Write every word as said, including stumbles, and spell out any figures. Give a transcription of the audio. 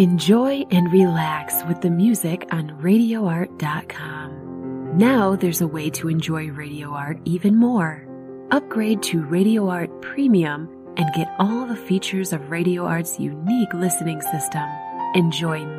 Enjoy and relax with the music on radio art dot com. Now there's a way to enjoy Radio Art even more. Upgrade to Radio Art Premium and get all the features of Radio Art's unique listening system. Enjoy